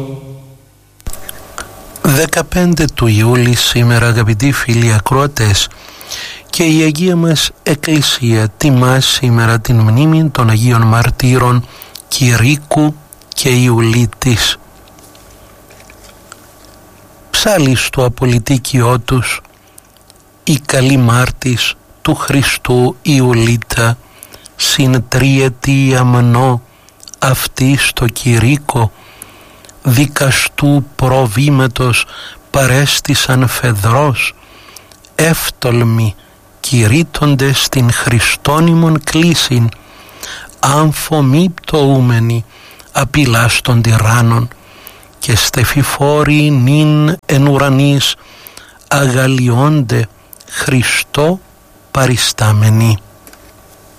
15 του Ιούλη σήμερα, αγαπητοί φίλοι ακροατές, και η Αγία μας Εκκλησία τιμά σήμερα την μνήμη των Αγίων Μαρτύρων Κηρύκου και Ιουλίτης. Ψάλλει στο απολυτίκιό τους η καλή μάρτης του Χριστού Ιουλίτα, συν τριετία μνό αυτή στο Κηρύκο, δικαστού προβήματος παρέστησαν φεδρός, εύτολμοι κηρύττοντες στην Χριστόνιμον κλήσιν, αμφωμή πτωούμενοι απειλάς των τυράννων, και στεφιφόροι νυν εν ουρανής αγαλιώνται Χριστό παριστάμενοι.